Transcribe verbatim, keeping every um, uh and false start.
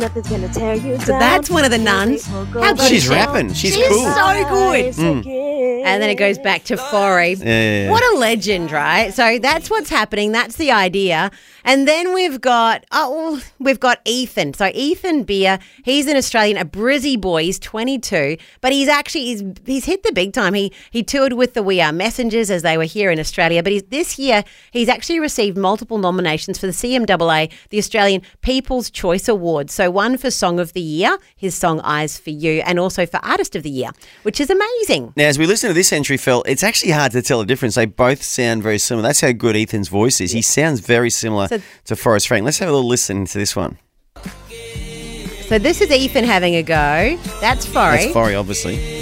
Nothing's gonna tear you So down. that's one of the nuns. How good She's is she? rapping. She's She's cool. so good. Mm. And then it goes back to Forey. Yeah, yeah, yeah. What a legend, right? So that's what's happening. That's the idea. And then we've got oh, well, we've got Ethan. So Ethan Beer, he's an Australian, a Brizzy boy. He's twenty-two, but he's actually he's he's hit the big time. He he toured with the We Are Messengers as they were here in Australia. But he's, this year he's actually received multiple nominations for the C M A A, the Australian People's Choice Award. So one for Song of the Year, his song Eyes for You, and also for Artist of the Year, which is amazing. Now, as we listen to this entry, Phil, it's actually hard to tell the difference. They both sound very similar. That's how good Ethan's voice is. He sounds very similar So- to Forrest Frank. Let's have a little listen to this one. So this is Ethan having a go. That's Forey. That's Forrest, obviously.